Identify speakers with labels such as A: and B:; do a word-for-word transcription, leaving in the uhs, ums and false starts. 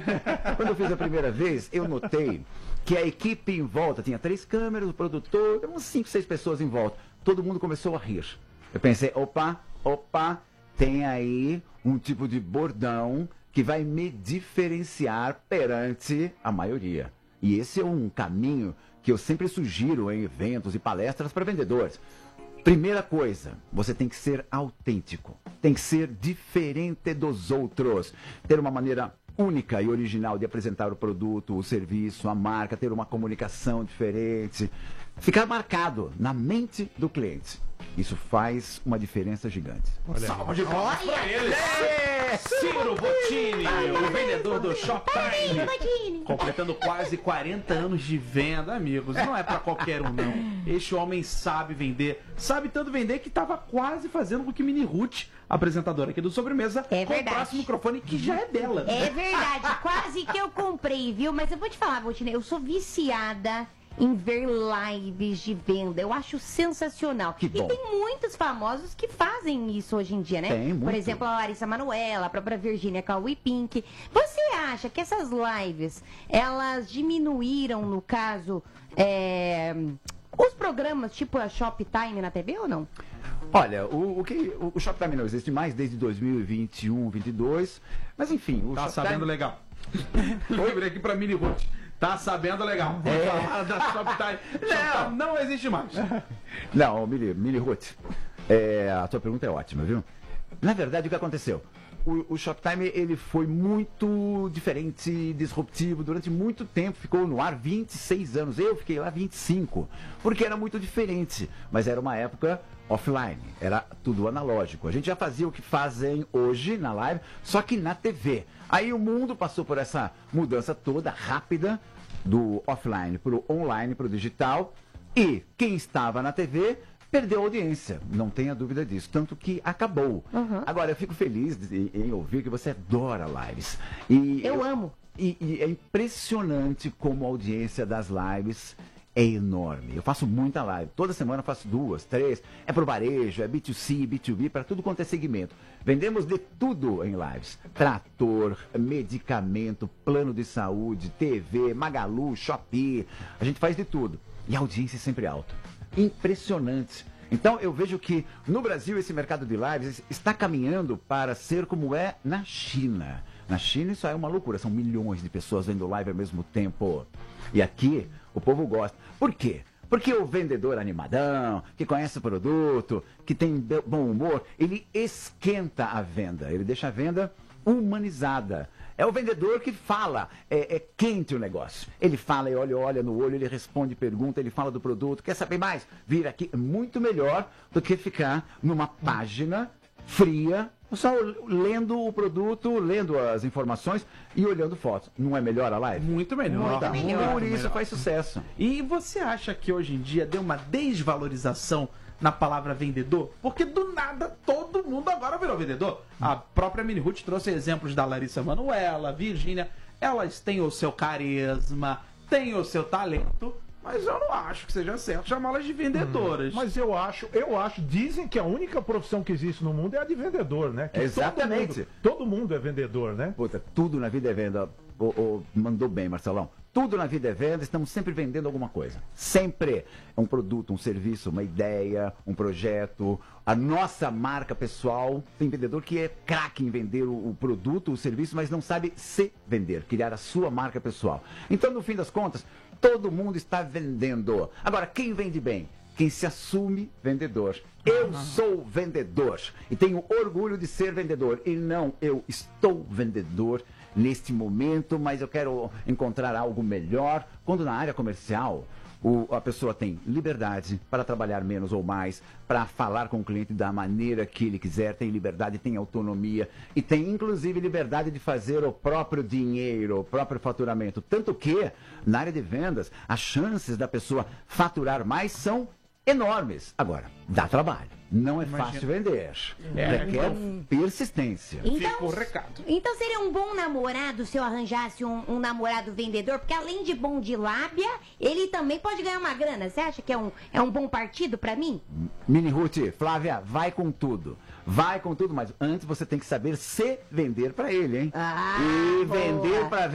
A: Quando eu fiz a primeira vez, eu notei que a equipe em volta, tinha três câmeras, o produtor, uns cinco, seis pessoas em volta. Todo mundo começou a rir. Eu pensei, opa, opa, tem aí um tipo de bordão que vai me diferenciar perante a maioria. E esse é um caminho que eu sempre sugiro em eventos e palestras para vendedores. Primeira coisa, você tem que ser autêntico, tem que ser diferente dos outros, ter uma maneira única e original de apresentar o produto, o serviço, a marca, ter uma comunicação diferente, ficar marcado na mente do cliente. Isso faz uma diferença gigante.
B: Salva de palmas pra ele! É, Ciro Bottini, o vendedor do Shoptime, completando quase quarenta anos de venda, amigos. Não é pra qualquer um, não. Este homem sabe vender, sabe tanto vender que tava quase fazendo com que Mini Ruth, apresentadora aqui do Sobremesa,
C: é
B: comprasse o microfone que já é dela.
C: É verdade, quase que eu comprei, viu? Mas eu vou te falar, Bottini, eu sou viciada em ver lives de venda. Eu acho sensacional.
A: Que bom.
C: E tem muitos famosos que fazem isso hoje em dia, né?
A: Tem, muito.
C: Por exemplo, a Larissa Manoela, a própria Virginia Cauê Pink. Você acha que essas lives, elas diminuíram, no caso, é, os programas tipo a Shoptime na T V ou não?
A: Olha, o, o, que, o, o Shoptime não existe mais desde dois mil e vinte e um, vinte e dois, mas enfim... O
B: tá
A: Shoptime...
B: sabendo legal. Oi, virei aqui pra Mini Ruth. Tá sabendo legal. Vou
A: É.
B: falar da Shoptime. Shoptime não existe mais.
A: Não, Mili, Mili Ruth, é, a tua pergunta é ótima, viu? Na verdade, o que aconteceu? O, o Shoptime, ele foi muito diferente, disruptivo, durante muito tempo, ficou no ar vinte e seis anos, eu fiquei lá vinte e cinco, porque era muito diferente, mas era uma época offline, era tudo analógico. A gente já fazia o que fazem hoje na live, só que na T V. Aí o mundo passou por essa mudança toda rápida, do offline para o online, para o digital, e quem estava na T V perdeu a audiência, não tenha dúvida disso, tanto que acabou.
C: Uhum.
A: Agora, eu fico feliz de, em ouvir que você adora lives. E
C: Eu amo.
A: E, e é impressionante como a audiência das lives é enorme. Eu faço muita live. Toda semana eu faço duas, três. É pro varejo, é B dois C, B dois B, para tudo quanto é segmento. Vendemos de tudo em lives. Trator, medicamento, plano de saúde, T V, Magalu, Shopee. A gente faz de tudo. E a audiência é sempre alta. Impressionante. Então eu vejo que no Brasil esse mercado de lives está caminhando para ser como é na China. Na China isso é uma loucura. São milhões de pessoas vendo live ao mesmo tempo. E aqui o povo gosta. Por quê? Porque o vendedor animadão, que conhece o produto, que tem bom humor, ele esquenta a venda. Ele deixa a venda humanizada. É o vendedor que fala, é, é quente o negócio. Ele fala e olha, olha no olho, ele responde pergunta, ele fala do produto. Quer saber mais? Vira aqui. É muito melhor do que ficar numa página fria, só lendo o produto, lendo as informações e olhando fotos. Não é melhor a live?
B: Muito melhor.
C: Muito melhor.
A: Por isso faz sucesso.
B: E você acha que hoje em dia deu uma desvalorização na palavra vendedor? Porque do nada todo mundo agora virou vendedor. A própria Mini Ruth trouxe exemplos da Larissa Manoela, Virgínia. Elas têm o seu carisma, têm o seu talento, mas eu não acho que seja certo chamá-las de vendedoras.
D: Hum, mas eu acho, eu acho, dizem que a única profissão que existe no mundo é a de vendedor, né? Que
A: Exatamente.
D: Todo mundo, todo mundo é vendedor, né?
A: Puta, tudo na vida é venda. Oh, oh, mandou bem, Marcelão. Tudo na vida é venda, estamos sempre vendendo alguma coisa. Sempre. É um produto, um serviço, uma ideia, um projeto. A nossa marca pessoal. Tem vendedor que é craque em vender o, o produto, o serviço, mas não sabe se vender, criar a sua marca pessoal. Então, no fim das contas, todo mundo está vendendo. Agora, quem vende bem? Quem se assume vendedor. Eu sou vendedor e tenho orgulho de ser vendedor. E não, eu estou vendedor neste momento, mas eu quero encontrar algo melhor. Quando na área comercial, o, a pessoa tem liberdade para trabalhar menos ou mais, para falar com o cliente da maneira que ele quiser, tem liberdade, tem autonomia e tem inclusive liberdade de fazer o próprio dinheiro, o próprio faturamento. Tanto que, na área de vendas, as chances da pessoa faturar mais são enormes. Agora, dá trabalho. Não é
B: Imagina.
A: fácil vender.
B: É,
A: Requer
B: então-
A: persistência.
B: Fica o recado.
C: Então seria um bom namorado se eu arranjasse um, um namorado vendedor, porque além de bom de lábia, ele também pode ganhar uma grana. Você acha que é um, é um bom partido pra mim?
A: Mini Ruth, Flávia, vai com tudo. Vai com tudo, mas antes você tem que saber se vender pra ele, hein?
C: Ah,
A: e
C: boa.
A: vender pra